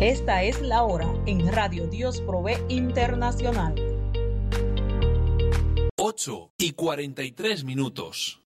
Esta es la hora en Radio Dios Provee Internacional. 8:43.